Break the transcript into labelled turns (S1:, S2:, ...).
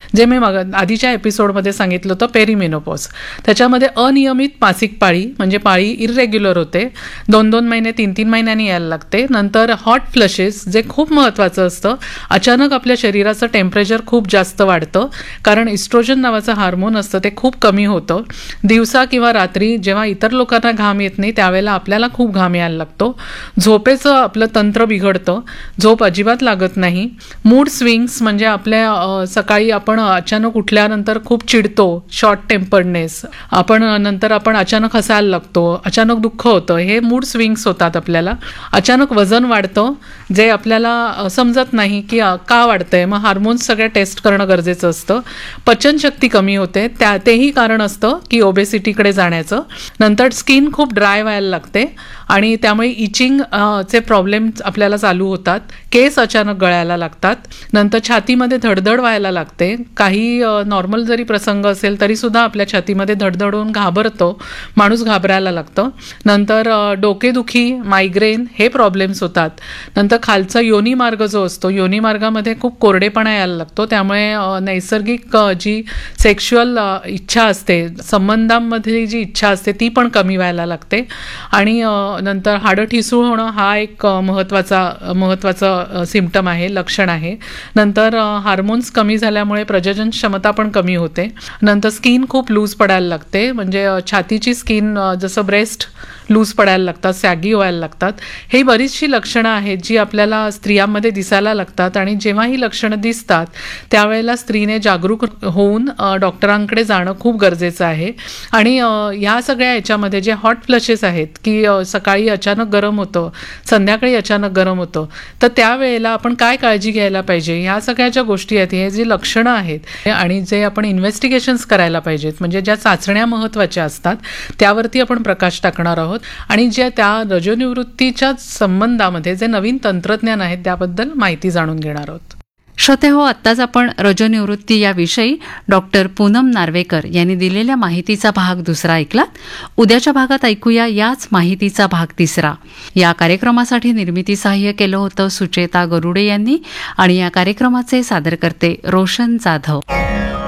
S1: जे मी आधीच्या एपिसोडमध्ये सांगितलं होतं पेरिमेनोपॉज. त्याच्यामध्ये अनियमित मासिक पाळी, म्हणजे पाळी इरेग्युलर होते, 2-2 महिने 3-3 महिन्यांनी यायला लागते. नंतर हॉट फ्लशेस, जे खूप महत्त्वाचं असतं. अचानक आपल्या शरीराचं टेम्परेचर खूप जास्त वाढतं, कारण इस्ट्रोजन नावाचं हार्मोन असतं ते खूप कमी होतं. दिवसा किंवा रात्री जेव्हा इतर लोकांना घाम येत नाही त्यावेळेला आपल्याला खूप घाम यायला लागतो. झोपेचं आपलं तंत्र बिघडतं, झोप अजिबात लागत नाही. मूड स्विंग्स, म्हणजे आपल्या सकाळी आपण अचानक उठल्यानंतर खूप चिडतो, शॉर्ट टेम्पर्डनेस, नंतर आपण अचानक हसायला लागतो, अचानक दुःख होतं, हे मूड स्विंग्स होतात आपल्याला. अचानक वजन वाढतं, जे आपल्याला समजत नाही की का वाढतंय. मग हार्मोन्स सगळ्या टेस्ट करणं गरजेचं असतं. पचनशक्ती कमी होते, तेही कारण असतं की ओबेसिटीकडे जाण्याचं. नंतर स्किन खूप ड्राय व्हायला लागते आणि त्यामुळे इचिंग चे प्रॉब्लेम आपल्याला चालू होतात. केस अचानक गळायला लागतात. नंतर छातीमध्ये धडधड व्हायला लागते. काही नॉर्मल जरी प्रसंग असेल तरी सुद्धा आपल्या छातीमध्ये धडधड होऊन घाबरतो, माणूस घाबरायला लागतं. नंतर डोकेदुखी, मायग्रेन हे प्रॉब्लेम्स होतात. नंतर खालचा योनी मार्ग जो असतो, योनी मार्गामध्ये खूप कोरडेपणा यायला लागतो. त्यामुळे नैसर्गिक जी सेक्शुअल इच्छा असते, संबंधांमध्ये जी इच्छा असते ती पण कमी व्हायला लागते. आणि नंतर हाडं ठिसूळ होणं हा एक महत्त्वाचा सिम्पटम आहे, लक्षण आहे. नंतर हार्मोन्स कमी झाल्यामुळे प्रजनन क्षमता पण कमी होते. नंतर स्किन खूप लूज पडायला लागते, म्हणजे छातीची स्किन जसं ब्रेस्ट लूज पडायला लागतात, सॅगी व्हायला लागतात. ही बरीचशी लक्षणं आहेत जी आपल्याला स्त्रियांमध्ये दिसायला लागतात. आणि जेव्हा ही लक्षणं दिसतात त्यावेळेला स्त्रीने जागरूक होऊन डॉक्टरांकडे जाणं खूप गरजेचं आहे. आणि ह्या सगळ्या याच्यामध्ये जे हॉट फ्लशेस आहेत, की सकाळी अचानक गरम होतं, संध्याकाळी अचानक गरम होतं, तर त्यावेळेला आपण काय काळजी घ्यायला पाहिजे, ह्या सगळ्या ज्या गोष्टी आहेत, हे जे लक्षणं आहेत आणि जे आपण इन्व्हेस्टिगेशन्स करायला पाहिजेत, म्हणजे ज्या चाचण्या महत्त्वाच्या असतात त्यावरती आपण प्रकाश टाकणार आहोत. आणि ज्या त्या रजोनिवृत्तीच्या संबंधामध्ये जे नवीन तंत्रज्ञान आहेत त्याबद्दल माहिती जाणून घेणार आहोत.
S2: श्रोते हो, आत्ताच आपण रजोनिवृत्ती याविषयी डॉक्टर पूनम नार्वेकर यांनी दिलेल्या माहितीचा भाग 2 ऐकलात. उद्याच्या भागात ऐकूया याच माहितीचा भाग 3. या कार्यक्रमासाठी निर्मिती सहाय्य केलं होतं सुचेता गरुडे यांनी आणि या कार्यक्रमाचे सादरकर्ते रोशन जाधव.